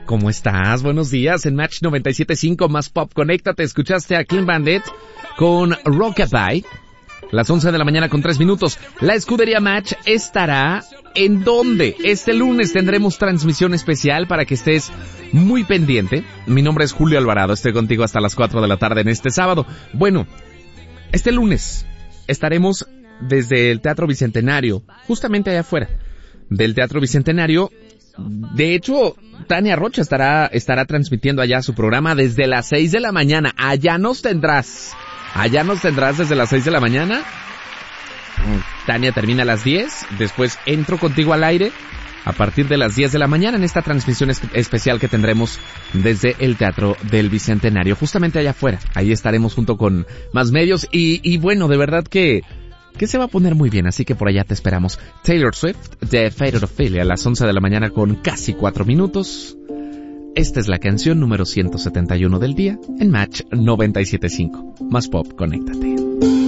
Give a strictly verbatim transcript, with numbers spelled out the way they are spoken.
¿Cómo estás? Buenos días. En Match noventa y siete punto cinco más Pop, conéctate. Escuchaste a Clean Bandit con Rockabye. Las once de la mañana con tres minutos. La escudería Match estará ¿en dónde? Este lunes tendremos transmisión especial para que estés muy pendiente. Mi nombre es Julio Alvarado. Estoy contigo hasta las cuatro de la tarde en este sábado. Bueno, este lunes estaremos desde el Teatro Bicentenario, justamente allá afuera del Teatro Bicentenario. De hecho, Tania Rocha estará estará transmitiendo allá su programa desde las seis de la mañana. Allá nos tendrás. Allá nos tendrás desde las seis de la mañana. Tania termina a las diez. Después entro contigo al aire a partir de las diez de la mañana en esta transmisión es- especial que tendremos desde el Teatro del Bicentenario, justamente allá afuera. Ahí estaremos junto con más medios y, y bueno, de verdad que... que se va a poner muy bien, así que por allá te esperamos. Taylor Swift, The Fate of Ophelia, a las once de la mañana con casi cuatro minutos. Esta es la canción número ciento setenta y uno del día en Match noventa y siete punto cinco. Más Pop, conéctate.